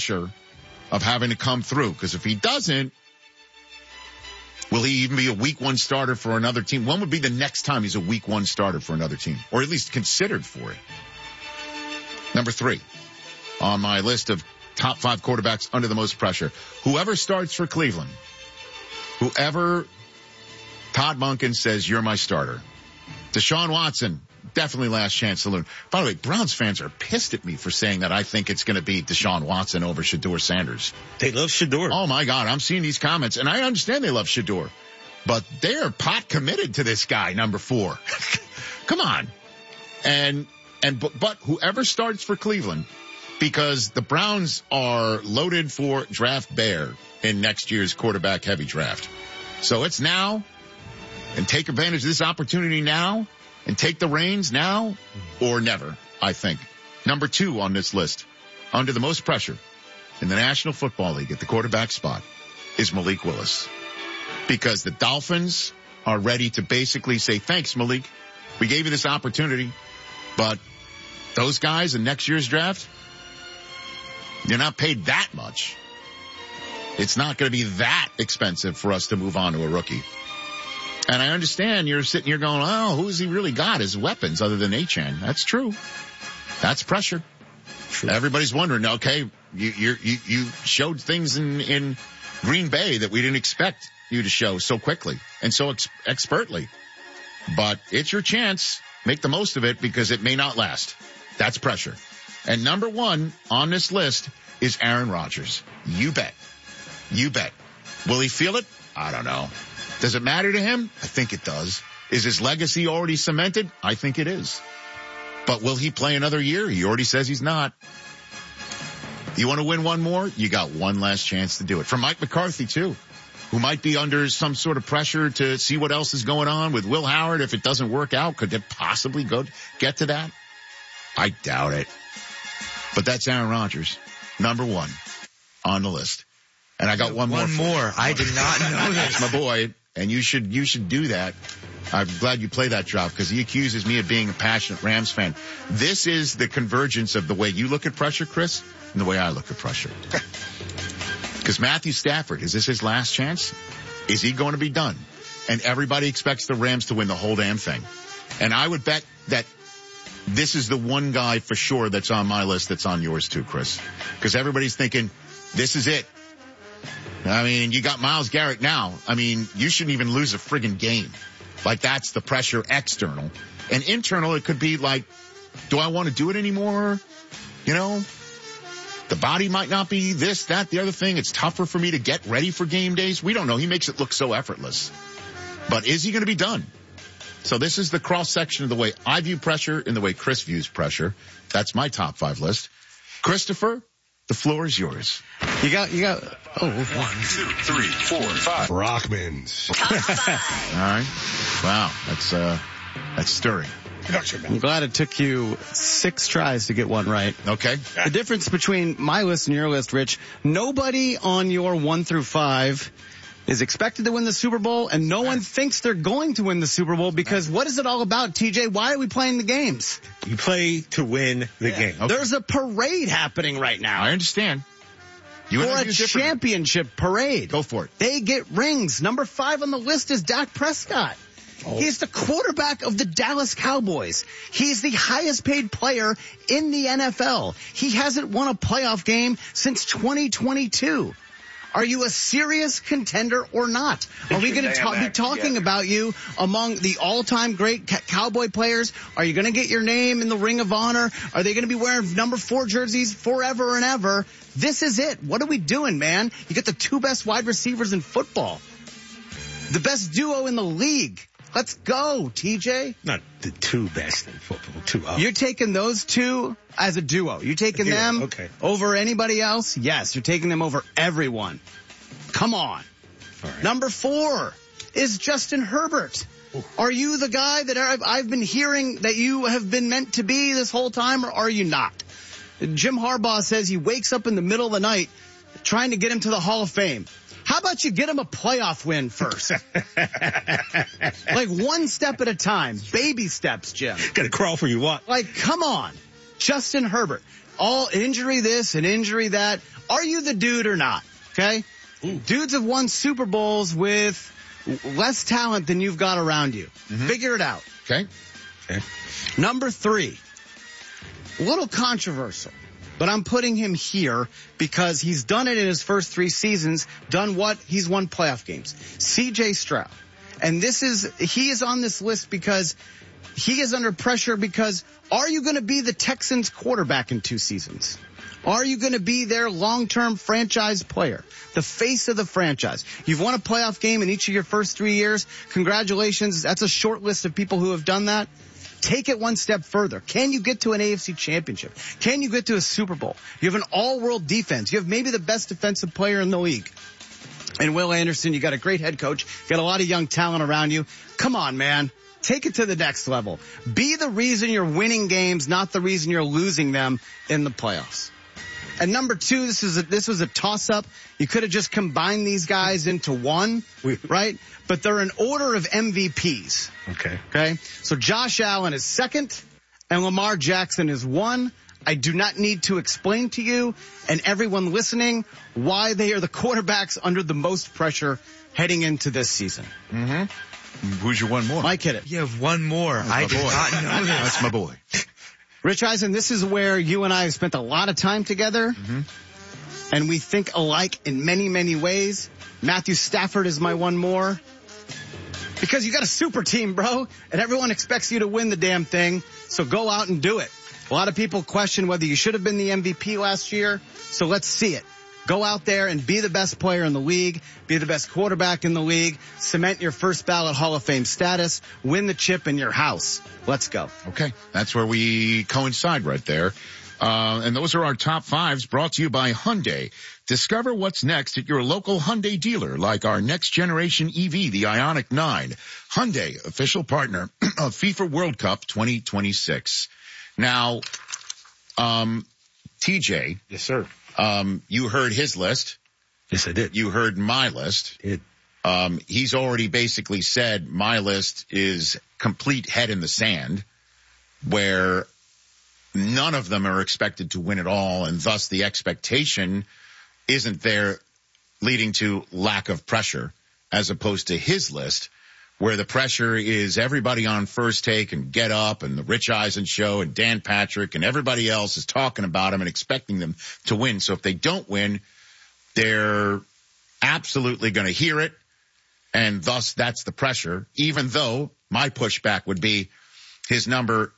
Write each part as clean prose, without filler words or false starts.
pressure of having to come through. Because if he doesn't, will he even be a week one starter for another team? When would be the next time he's a week one starter for another team? Or at least considered for it? Number 3 on my list of top 5 quarterbacks under the most pressure. Whoever starts for Cleveland, whoever Todd Monken says, you're my starter. Deshaun Watson, definitely last chance saloon. By the way, Browns fans are pissed at me for saying that I think it's going to be Deshaun Watson over Shedeur Sanders. They love Shedeur. Oh, my God. I'm seeing these comments, and I understand they love Shedeur. But they're pot committed to this guy, number 4. Come on. But whoever starts for Cleveland, because the Browns are loaded for draft bear in next year's quarterback heavy draft. So it's now, and take advantage of this opportunity now, and take the reins now or never, I think. Number 2 on this list, under the most pressure in the National Football League at the quarterback spot, is Malik Willis. Because the Dolphins are ready to basically say, thanks, Malik. We gave you this opportunity, but those guys in next year's draft, you're not paid that much. It's not going to be that expensive for us to move on to a rookie. And I understand you're sitting here going, oh, who's he really got as weapons other than Achane? That's true. That's pressure. True. Everybody's wondering, okay, you showed things in Green Bay that we didn't expect you to show so quickly and so expertly. But it's your chance. Make the most of it because it may not last. That's pressure. And number 1 on this list is Aaron Rodgers. You bet. You bet. Will he feel it? I don't know. Does it matter to him? I think it does. Is his legacy already cemented? I think it is. But will he play another year? He already says he's not. You want to win one more? You got one last chance to do it. For Mike McCarthy, too, who might be under some sort of pressure to see what else is going on with Will Howard. If it doesn't work out, could it possibly get to that? I doubt it. But that's Aaron Rodgers, number 1 on the list. And I got one more. I did not know that. That's my boy. And you should do that. I'm glad you play that drop because he accuses me of being a passionate Rams fan. This is the convergence of the way you look at pressure, Chris, and the way I look at pressure. Because Matthew Stafford, is this his last chance? Is he going to be done? And everybody expects the Rams to win the whole damn thing. And I would bet that this is the one guy for sure that's on my list that's on yours too, Chris. Because everybody's thinking, this is it. I mean, you got Myles Garrett now. I mean, you shouldn't even lose a friggin' game. Like, that's the pressure external. And internal, it could be like, do I want to do it anymore? You know, the body might not be this, that, the other thing. It's tougher for me to get ready for game days. We don't know. He makes it look so effortless. But is he going to be done? So this is the cross-section of the way I view pressure and the way Chris views pressure. That's my top 5 list. Christopher, the floor is yours. You got, 1, 2, 3, 4, 5. Brockmans. All right. Wow. That's stirring. I'm glad it took you 6 tries to get one right. Okay. The difference between my list and your list, Rich, nobody on your 1 through 5 is expected to win the Super Bowl, and no one thinks they're going to win the Super Bowl because what is it all about, TJ? Why are we playing the games? You play to win the game. Okay. There's a parade happening right now. I understand. For a championship parade. Go for it. They get rings. Number 5 on the list is Dak Prescott. Oh. He's the quarterback of the Dallas Cowboys. He's the highest paid player in the NFL. He hasn't won a playoff game since 2022. Are you a serious contender or not? Are we going to be talking about you among the all-time great Cowboy players? Are you going to get your name in the Ring of Honor? Are they going to be wearing number 4 jerseys forever and ever? This is it. What are we doing, man? You get the 2 best wide receivers in football. The best duo in the league. Let's go, TJ. Not the 2 best in football. 2 up. You're taking those 2 as a duo. You're taking them over anybody else? Yes, you're taking them over everyone. Come on. All right. Number 4 is Justin Herbert. Ooh. Are you the guy that I've been hearing that you have been meant to be this whole time, or are you not? Jim Harbaugh says he wakes up in the middle of the night trying to get him to the Hall of Fame. How about you get him a playoff win first? Like 1 step at a time. Baby steps, Jim. Gotta crawl for you what? Like, come on. Justin Herbert. all injury this and injury that. Are you the dude or not? Okay? Ooh. Dudes have won Super Bowls with less talent than you've got around you. Figure it out. Okay. Number 3. A little controversial, but I'm putting him here because he's done it in his first 3 seasons. Done what? He's won playoff games. C.J. Stroud. And he is on this list because he is under pressure because are you going to be the Texans quarterback in 2 seasons? Are you going to be their long-term franchise player, the face of the franchise? You've won a playoff game in each of your first 3 years. Congratulations. That's a short list of people who have done that. Take it one step further. Can you get to an AFC championship? Can you get to a Super Bowl? You have an all-world defense. You have maybe the best defensive player in the league. And Will Anderson, you got a great head coach. You got a lot of young talent around you. Come on, man. Take it to the next level. Be the reason you're winning games, not the reason you're losing them in the playoffs. And number 2, this was a toss-up. You could have just combined these guys into one, right? But they're in order of MVPs. Okay? So Josh Allen is 2nd, and Lamar Jackson is 1. I do not need to explain to you and everyone listening why they are the quarterbacks under the most pressure heading into this season. Who's your one more? Mike hit it. You have one more. I did not know this. That's my boy. Rich Eisen, this is where you and I have spent a lot of time together, and we think alike in many, many ways. Matthew Stafford is my one more. Because you got a super team, bro, and everyone expects you to win the damn thing, so go out and do it. A lot of people question whether you should have been the MVP last year, so let's see it. Go out there and be the best player in the league, be the best quarterback in the league, cement your first ballot Hall of Fame status, win the chip in your house. Let's go. Okay, that's where we coincide right there. And those are our top 5s brought to you by Hyundai. Discover what's next at your local Hyundai dealer, like our next generation EV, the Ioniq 9. Hyundai, official partner of FIFA World Cup 2026. Now, TJ. Yes, sir. You heard his list. Yes, I did. You heard my list. He's already basically said my list is complete head in the sand, where none of them are expected to win at all, and thus the expectation isn't there, leading to lack of pressure, as opposed to his list, where the pressure is everybody on First Take and Get Up and the Rich Eisen Show and Dan Patrick and everybody else is talking about them and expecting them to win. So if they don't win, they're absolutely going to hear it, and thus that's the pressure, even though my pushback would be his number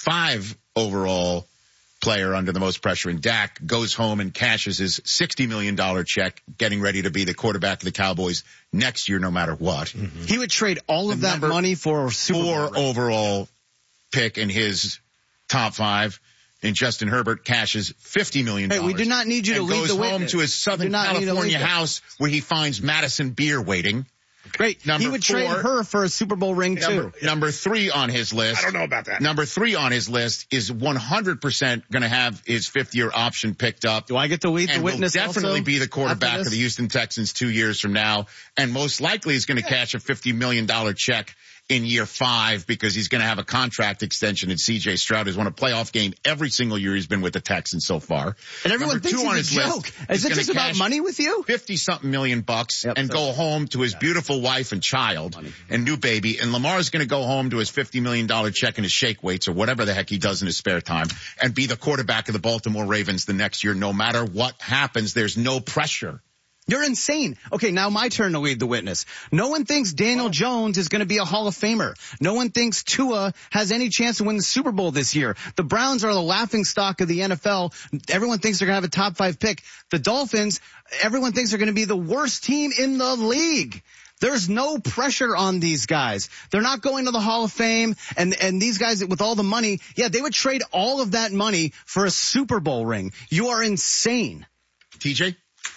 5 overall player under the most pressure in Dak goes home and cashes his $60 million check, getting ready to be the quarterback of the Cowboys next year, no matter what. He would trade all of that money for a Super Bowl 4 overall pick in his top 5. And Justin Herbert cashes $50 million. Hey, we do not need you to lead the witness. Goes home to his Southern California house where he finds Madison Beer waiting. Great. He would trade her for a Super Bowl ring, too. Number 3 on his list. I don't know about that. Number 3 on his list is 100% going to have his 5th-year option picked up. Do I get to lead the witness will definitely also be the quarterback of the Houston Texans 2 years from now. And most likely is going to cash a $50 million check in year 5 because he's going to have a contract extension, and C.J. Stroud has won a playoff game every single year he's been with the Texans so far. And everyone thinks he's a joke. Is it just about money with you? 50-something million bucks and go home to his beautiful wife and child and new baby. And Lamar's going to go home to his $50 million check in his shake weights or whatever the heck he does in his spare time and be the quarterback of the Baltimore Ravens the next year. No matter what happens, there's no pressure. You're insane. Okay, now my turn to lead the witness. No one thinks Daniel Jones is going to be a Hall of Famer. No one thinks Tua has any chance to win the Super Bowl this year. The Browns are the laughingstock of the NFL. Everyone thinks they're going to have a top 5 pick. The Dolphins, everyone thinks they're going to be the worst team in the league. There's no pressure on these guys. They're not going to the Hall of Fame, and these guys with all the money, yeah, they would trade all of that money for a Super Bowl ring. You are insane. TJ?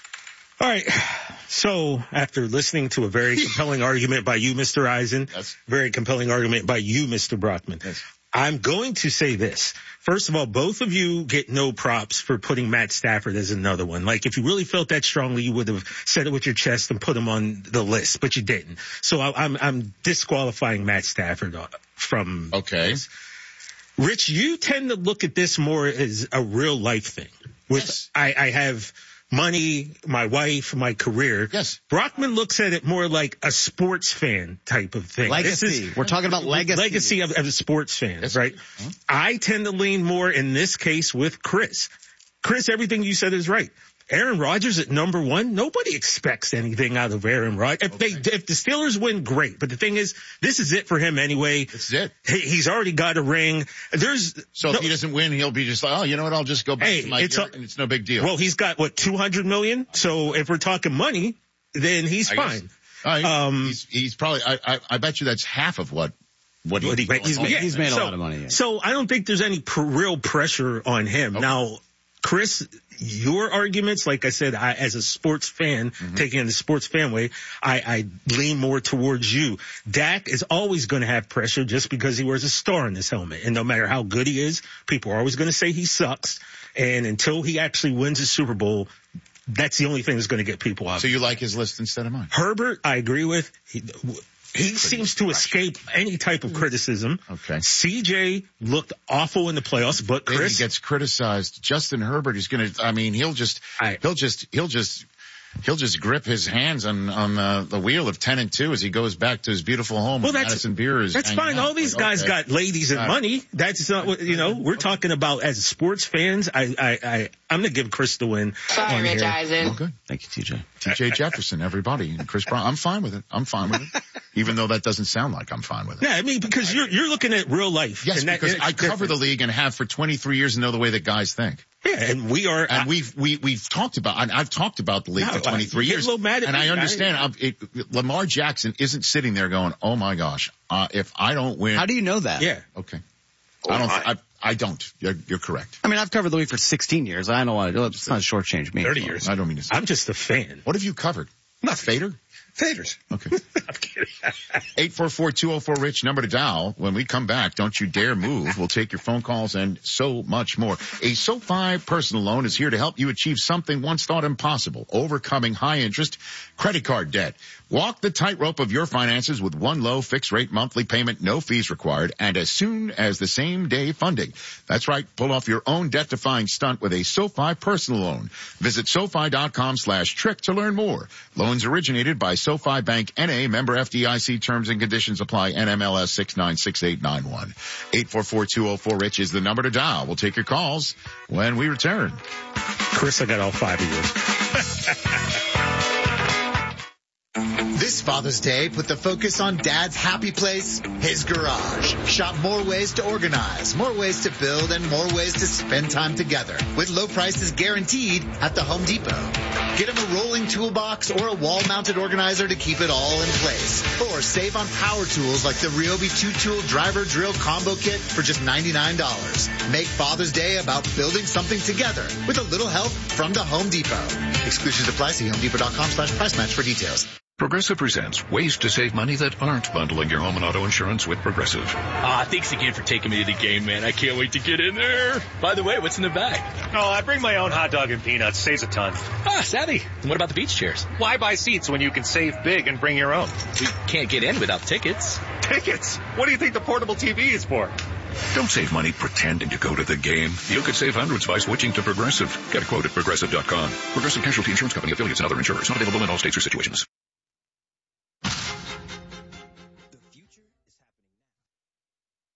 All right. So after listening to a very compelling argument by you, Mr. Eisen, very compelling argument by you, Mr. Brockman, I'm going to say this. First of all, both of you get no props for putting Matt Stafford as another one. Like, if you really felt that strongly, you would have said it with your chest and put him on the list, but you didn't. So I'm disqualifying Matt Stafford from this. Rich, you tend to look at this more as a real life thing. Yes. I have money, my wife, my career. Yes. Brockman looks at it more like a sports fan type of thing. Legacy. We're talking about legacy. Legacy of a sports fan, yes. Right? Uh-huh. I tend to lean more in this case with Chris. Chris, everything you said is right. Aaron Rodgers at number 1, nobody expects anything out of Aaron Rodgers. If the Steelers win, great. But the thing is, this is it for him anyway. This is it. He's already got a ring. If he doesn't win, he'll be just like, oh, you know what? I'll just go back to my gear, and it's no big deal. Well, he's got, $200 million? So if we're talking money, then he's fine. He's probably, I bet you that's half of what he's made a lot of money. Yeah. So I don't think there's any real pressure on him. Okay. Now, Chris, your arguments, like I said, as a sports fan, taking in the sports fan way, I lean more towards you. Dak is always going to have pressure just because he wears a star in his helmet. And no matter how good he is, people are always going to say he sucks. And until he actually wins a Super Bowl, that's the only thing that's going to get people out. So you like his list instead of mine? Herbert, I agree with. He seems to escape any type of criticism. Okay. CJ looked awful in the playoffs, but Chris, he gets criticized. Justin Herbert is going to, he'll just grip his hands on the wheel of 10-2 as he goes back to his beautiful home. Well, Madison Beer is. That's fine. All these guys got ladies and money. That's not what, we're talking about as sports fans. I'm going to give Chris the win. Sorry, Rich Eisen. Oh, good. Thank you, TJ. TJ Jefferson, everybody. And Chris Brown. I'm fine with it. Even though that doesn't sound like I'm fine with it. Yeah, because you're looking at real life. Yes, because I cover the league and have for 23 years and know the way that guys think. Yeah, and we are. And we've talked about, and I've talked about the league for 23 years. And I understand. Lamar Jackson isn't sitting there going, oh my gosh, if I don't win. How do you know that? Yeah. Okay. I don't. You're correct. I've covered the league for 16 years. I don't want to do it. It's not shortchange me. 30 years. I don't mean to say. I'm just a fan. What have you covered? Not Fader? Faders. Okay. I'm kidding. 844-204-RICH, number to dial. When we come back, don't you dare move. We'll take your phone calls and so much more. A SoFi personal loan is here to help you achieve something once thought impossible, overcoming high interest credit card debt. Walk the tightrope of your finances with one low fixed rate monthly payment, no fees required, and as soon as the same day funding. That's right. Pull off your own debt-defying stunt with a SoFi personal loan. Visit SoFi.com/trick to learn more. Loans originated by SoFi Bank N.A. member FDIC. Terms and conditions apply. NMLS 696891. 844-204-RICH is the number to dial. We'll take your calls when we return. Chris, I got all 5 of yours. This Father's Day, put the focus on Dad's happy place, his garage. Shop more ways to organize, more ways to build, and more ways to spend time together. With low prices guaranteed at the Home Depot. Get him a rolling toolbox or a wall-mounted organizer to keep it all in place. Or save on power tools like the Ryobi 2-tool driver drill combo kit for just $99. Make Father's Day about building something together with a little help from the Home Depot. Exclusions apply. See HomeDepot.com/price match for details. Progressive presents ways to save money that aren't bundling your home and auto insurance with Progressive. Thanks again for taking me to the game, man. I can't wait to get in there. By the way, what's in the bag? Oh, I bring my own hot dog and peanuts. Saves a ton. Savvy. And what about the beach chairs? Why buy seats when you can save big and bring your own? We can't get in without tickets. Tickets? What do you think the portable TV is for? Don't save money pretending to go to the game. You could save hundreds by switching to Progressive. Get a quote at Progressive.com. Progressive Casualty Insurance Company, affiliates, and other insurers. Not available in all states or situations.